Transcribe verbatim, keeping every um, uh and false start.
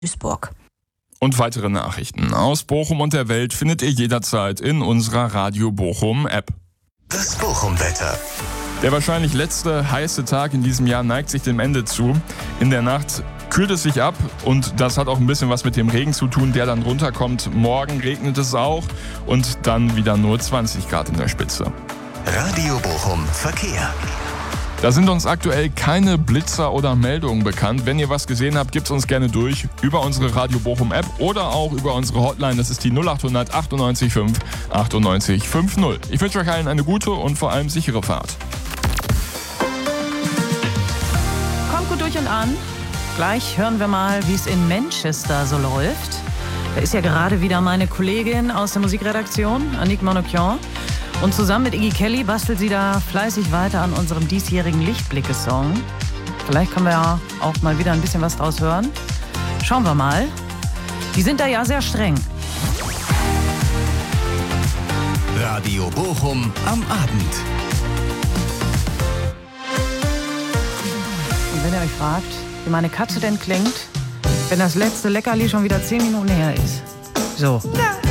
Duisburg. Und weitere Nachrichten aus Bochum und der Welt findet ihr jederzeit in unserer Radio Bochum App. Das Bochum-Wetter. Der wahrscheinlich letzte heiße Tag in diesem Jahr neigt sich dem Ende zu. In der Nacht kühlt es sich ab und das hat auch ein bisschen was mit dem Regen zu tun, der dann runterkommt. Morgen regnet es auch und dann wieder nur zwanzig Grad in der Spitze. Radio Bochum Verkehr. Da sind uns aktuell keine Blitzer oder Meldungen bekannt. Wenn ihr was gesehen habt, gebt es uns gerne durch über unsere Radio Bochum App oder auch über unsere Hotline. Das ist die null acht hundert achtundneunzig fünf achtundneunzig fünfzig. Ich wünsche euch allen eine gute und vor allem sichere Fahrt. Kommt gut durch und an. Gleich hören wir mal, wie es in Manchester so läuft. Da ist ja gerade wieder meine Kollegin aus der Musikredaktion, Annick Monocchian. Und zusammen mit Iggy Kelly bastelt sie da fleißig weiter an unserem diesjährigen Lichtblicke-Song. Vielleicht können wir ja auch mal wieder ein bisschen was draus hören. Schauen wir mal. Die sind da ja sehr streng. Radio Bochum am Abend. Und wenn ihr euch fragt, wie meine Katze denn klingt, wenn das letzte Leckerli schon wieder zehn Minuten her ist. So. Ja.